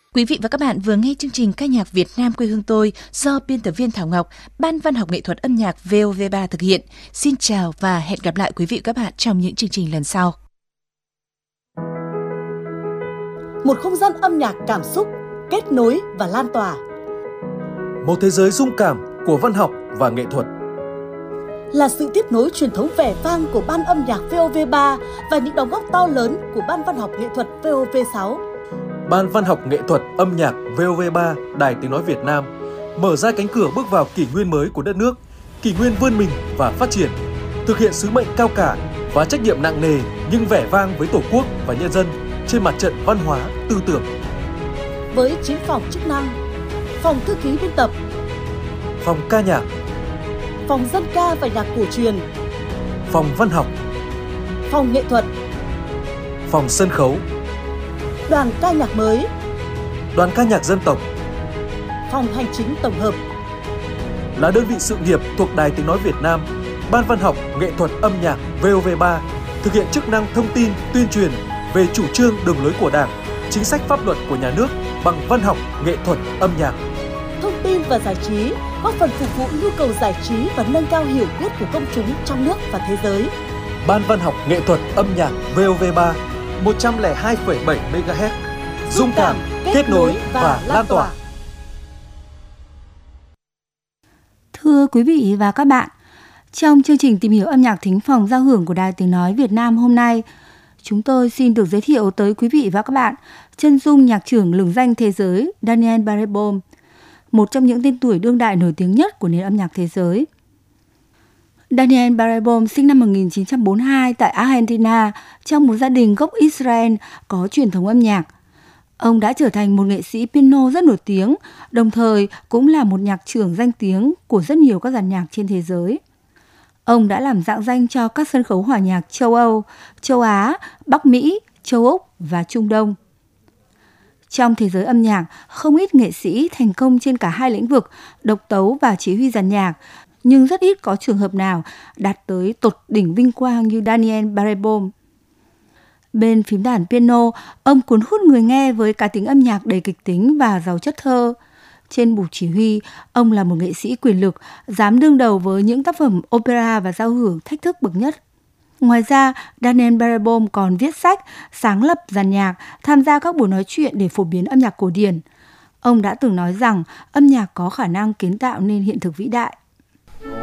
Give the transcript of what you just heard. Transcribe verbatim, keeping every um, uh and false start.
Quý vị và các bạn vừa nghe chương trình ca nhạc Việt Nam quê hương tôi do biên tập viên Thảo Ngọc, Ban Văn học nghệ thuật âm nhạc vê o vê ba thực hiện. Xin chào và hẹn gặp lại quý vị và các bạn trong những chương trình lần sau. Một không gian âm nhạc cảm xúc, kết nối và lan tỏa. Một thế giới rung cảm của văn học và nghệ thuật. Là sự tiếp nối truyền thống vẻ vang của Ban âm nhạc vê o vê ba và những đóng góp to lớn của Ban văn học nghệ thuật vê o vê sáu. Ban Văn học nghệ thuật âm nhạc vê o vê ba Đài Tiếng nói Việt Nam mở ra cánh cửa bước vào kỷ nguyên mới của đất nước, kỷ nguyên vươn mình và phát triển, thực hiện sứ mệnh cao cả và trách nhiệm nặng nề nhưng vẻ vang với Tổ quốc và nhân dân trên mặt trận văn hóa, tư tưởng. Với chín phòng chức năng: phòng thư ký biên tập, phòng ca nhạc, phòng dân ca và nhạc cổ truyền, phòng văn học, phòng nghệ thuật, phòng sân khấu, đoàn ca nhạc mới, đoàn ca nhạc dân tộc, phòng hành chính tổng hợp. Là đơn vị sự nghiệp thuộc Đài Tiếng nói Việt Nam, Ban Văn học nghệ thuật âm nhạc vê o vê ba thực hiện chức năng thông tin, tuyên truyền về chủ trương, đường lối của Đảng, chính sách pháp luật của nhà nước bằng văn học nghệ thuật âm nhạc. Thông tin và giải trí, góp phần phục vụ nhu cầu giải trí và nâng cao hiểu biết của công chúng trong nước và thế giới. Ban Văn học nghệ thuật âm nhạc vê o vê ba một trăm lẻ hai phẩy bảy mê ga héc, dung cảm, kết nối và lan tỏa. Thưa quý vị và các bạn, trong chương trình tìm hiểu âm nhạc thính phòng giao hưởng của Đài Tiếng nói Việt Nam hôm nay, chúng tôi xin được giới thiệu tới quý vị và các bạn chân dung nhạc trưởng lừng danh thế giới Daniel Barenboim, một trong những tên tuổi đương đại nổi tiếng nhất của nền âm nhạc thế giới. Daniel Barenboim sinh năm một nghìn chín trăm bốn mươi hai tại Argentina trong một gia đình gốc Israel có truyền thống âm nhạc. Ông đã trở thành một nghệ sĩ piano rất nổi tiếng, đồng thời cũng là một nhạc trưởng danh tiếng của rất nhiều các dàn nhạc trên thế giới. Ông đã làm rạng danh cho các sân khấu hòa nhạc châu Âu, châu Á, Bắc Mỹ, châu Úc và Trung Đông. Trong thế giới âm nhạc, không ít nghệ sĩ thành công trên cả hai lĩnh vực, độc tấu và chỉ huy dàn nhạc, nhưng rất ít có trường hợp nào đạt tới tột đỉnh vinh quang như Daniel Barenboim. Bên phím đàn piano, ông cuốn hút người nghe với cá tính âm nhạc đầy kịch tính và giàu chất thơ. Trên bục chỉ huy, ông là một nghệ sĩ quyền lực, dám đương đầu với những tác phẩm opera và giao hưởng thách thức bậc nhất. Ngoài ra, Daniel Barenboim còn viết sách, sáng lập dàn nhạc, tham gia các buổi nói chuyện để phổ biến âm nhạc cổ điển. Ông đã từng nói rằng âm nhạc có khả năng kiến tạo nên hiện thực vĩ đại.